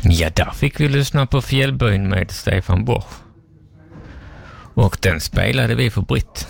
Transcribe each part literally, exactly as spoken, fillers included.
Ja, där fick vi lyssna på Fjällbyn med Stefan Borch. Och den spelade vi för Britt.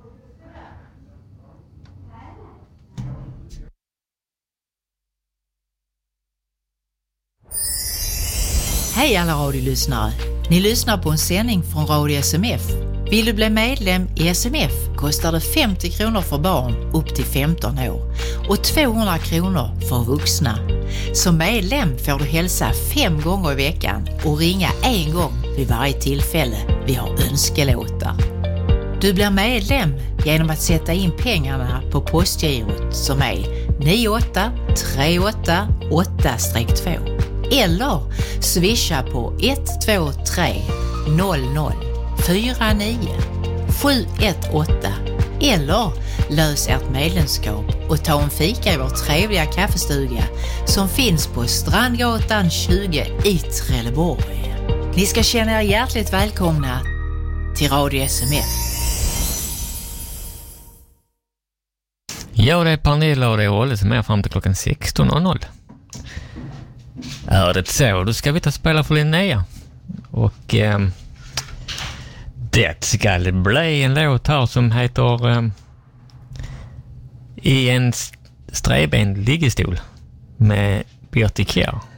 Hej alla radiolyssnare. Ni lyssnar på en sändning från Radio S M F. Vill du bli medlem i S M F kostar det femtio kronor för barn upp till femton år och tvåhundra kronor för vuxna. Som medlem får du hälsa fem gånger i veckan och ringa en gång vid varje tillfälle vi har önskelåtar. Du blir medlem genom att sätta in pengarna på postgirot som är nio åtta tre åtta åtta två eller swisha på ett två tre noll noll fyra nio sju ett åtta eller lös ert medlemskap och ta en fika i vår trevliga kaffestuga som finns på Strandgatan tjugo i Trelleborg. Ni ska känna er hjärtligt välkomna till Radio S M F. Ja, det är Pernilla och det är Olle som är fram till klockan sexton noll noll. Är det så, då ska vi ta spela för Linnea. Och eh, det ska bli en låt här som heter eh, I en sträben liggestol med Birte Kjær.